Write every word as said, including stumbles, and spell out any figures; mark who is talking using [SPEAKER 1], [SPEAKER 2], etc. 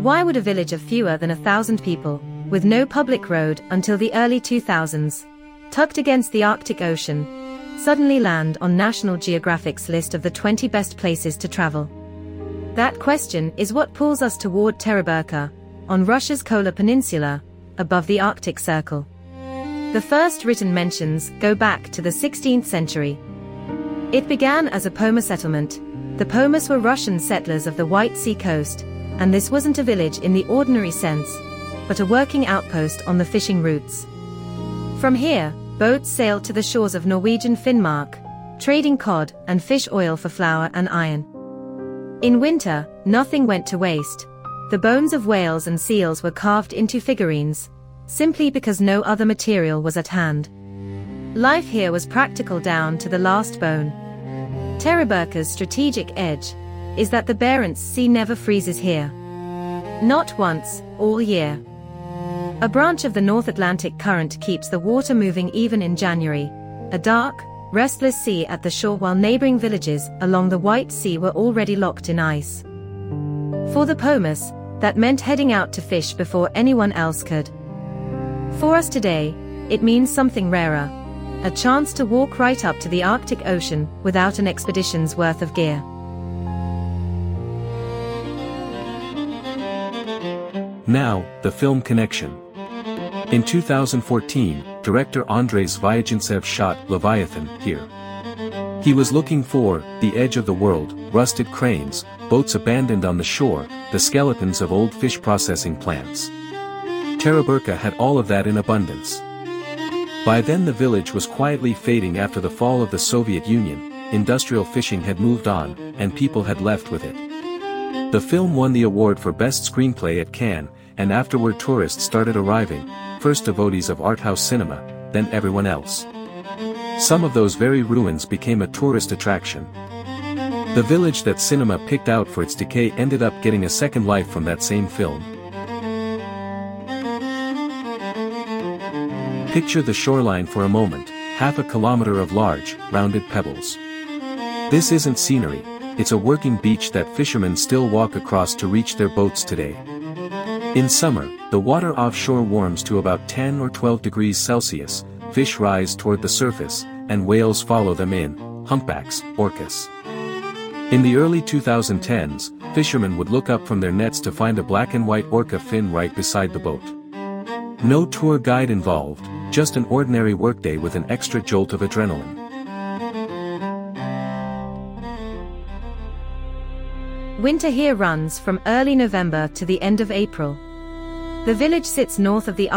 [SPEAKER 1] why would a village of fewer than a thousand people, with no public road until the early two thousands, tucked against the Arctic Ocean, suddenly land on National Geographic's list of the twenty best places to travel? That question is what pulls us toward Tereberka, on Russia's Kola Peninsula, above the Arctic Circle. The first written mentions go back to the sixteenth century. It began as a Poma settlement. The Pomas were Russian settlers of the White Sea coast, and this wasn't a village in the ordinary sense, but a working outpost on the fishing routes. From here, boats sailed to the shores of Norwegian Finnmark, trading cod and fish oil for flour and iron. In winter, nothing went to waste. The bones of whales and seals were carved into figurines, simply because no other material was at hand. Life here was practical down to the last bone. Tereberka's strategic edge is that the Barents Sea never freezes here. Not once, all year. A branch of the North Atlantic Current keeps the water moving even in January, a dark, restless sea at the shore, while neighboring villages along the White Sea were already locked in ice. For the Pomas, that meant heading out to fish before anyone else could. For us today, it means something rarer, a chance to walk right up to the Arctic Ocean without an expedition's worth of gear.
[SPEAKER 2] Now, the film connection. In two thousand fourteen, director Andres Vyagintsev shot Leviathan here. He was looking for the edge of the world, rusted cranes, boats abandoned on the shore, the skeletons of old fish processing plants. Tereberka had all of that in abundance. By then the village was quietly fading after the fall of the Soviet Union, industrial fishing had moved on, and people had left with it. The film won the award for Best Screenplay at Cannes, and afterward tourists started arriving, first devotees of art house cinema, then everyone else. Some of those very ruins became a tourist attraction. The village that cinema picked out for its decay ended up getting a second life from that same film. Picture the shoreline for a moment, half a kilometer of large, rounded pebbles. This isn't scenery, it's a working beach that fishermen still walk across to reach their boats today. In summer, the water offshore warms to about ten or twelve degrees Celsius, fish rise toward the surface, and whales follow them in, humpbacks, orcas. In the early twenty tens, fishermen would look up from their nets to find a black and white orca fin right beside the boat. No tour guide involved, just an ordinary workday with an extra jolt of adrenaline.
[SPEAKER 1] Winter here runs from early November to the end of April. The village sits north of the